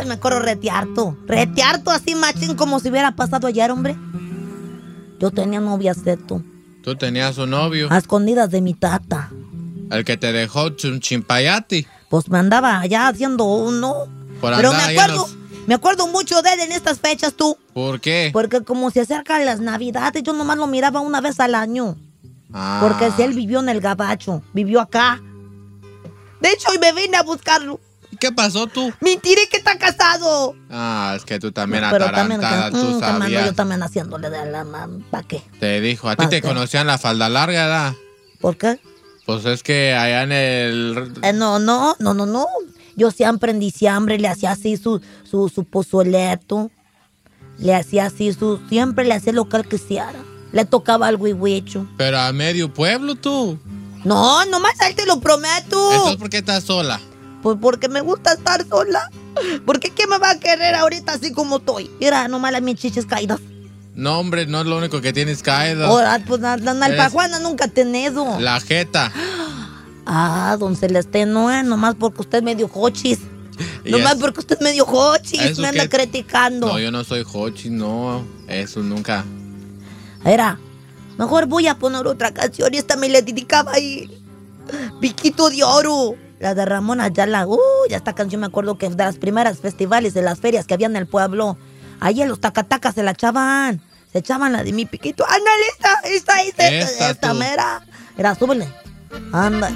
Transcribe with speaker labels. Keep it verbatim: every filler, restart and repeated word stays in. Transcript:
Speaker 1: Ay, me acuerdo retearto. Retearto así, machín, como si hubiera pasado ayer, hombre. Yo tenía novia, tú.
Speaker 2: Tú tenías un novio.
Speaker 1: A escondidas de mi tata.
Speaker 2: El que te dejó un chimpayati.
Speaker 1: Pues me andaba allá haciendo uno.
Speaker 2: Por
Speaker 1: Pero me
Speaker 2: andar
Speaker 1: acuerdo,
Speaker 2: los...
Speaker 1: me acuerdo mucho de él en estas fechas, tú.
Speaker 2: ¿Por qué?
Speaker 1: Porque como se acercan las navidades, yo nomás lo miraba una vez al año.
Speaker 2: Ah.
Speaker 1: Porque si él vivió en el Gabacho, vivió acá. De hecho, hoy me vine a buscarlo.
Speaker 2: ¿Qué pasó tú?
Speaker 1: Mentiré que está casado.
Speaker 2: Ah, es que tú también
Speaker 1: No, pero
Speaker 2: atarantada,
Speaker 1: también,
Speaker 2: tú
Speaker 1: mm, también
Speaker 2: sabías.
Speaker 1: yo también haciéndole de la mam, ¿para qué?
Speaker 2: Te dijo, a ti
Speaker 1: ¿Pa'
Speaker 2: te
Speaker 1: qué?
Speaker 2: conocían la falda larga, ¿verdad?
Speaker 1: ¿Por qué?
Speaker 2: Pues es que allá en el...
Speaker 1: Eh, no, no, no, no, no. Yo siempre en diciembre le hacía así su, su, su pozoleto. Le hacía así su... Siempre le hacía lo que él quisiera. Le tocaba algo huihuicho.
Speaker 2: Pero a medio pueblo, tú.
Speaker 1: No, nomás a él te lo prometo.
Speaker 2: Entonces, ¿por qué estás sola?
Speaker 1: Pues porque me gusta estar sola. Porque ¿qué me va a querer ahorita así como estoy? Mira, nomás las mis chiches caídas.
Speaker 2: No, hombre, no es lo único que tienes caído.
Speaker 1: Ahora, pues la, la
Speaker 2: Eres-
Speaker 1: alpajuana nunca ha tenido.
Speaker 2: La jeta.
Speaker 1: Ah, don Celeste, no, eh, nomás porque usted es medio hochis.
Speaker 2: Y
Speaker 1: Nomás
Speaker 2: es-
Speaker 1: porque usted es medio hochis,
Speaker 2: ¿Eso
Speaker 1: me anda
Speaker 2: qué?
Speaker 1: criticando.
Speaker 2: No, yo no soy hochi, no. Eso nunca.
Speaker 1: Era, mejor voy a poner otra canción y esta me la dedicaba ahí. Piquito de Oro. La de Ramón Ayala. Uy, esta canción me acuerdo que de las primeras festivales, de las ferias que había en el pueblo. Ahí en los tacatacas se la echaban. Se echaban la de mi piquito. Ándale, esta, esta, esta, esta,
Speaker 2: Esta,
Speaker 1: esta
Speaker 2: tú.
Speaker 1: mera. Era, súbele. Anda.